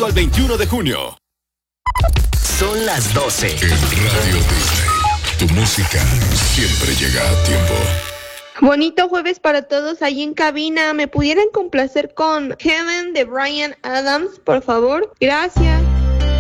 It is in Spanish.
válido al 21 de junio. Son las 12. En Radio Disney, tu música siempre llega a tiempo. Bonito jueves para todos ahí en cabina. ¿Me pudieran complacer con Heaven de Bryan Adams, por favor? Gracias.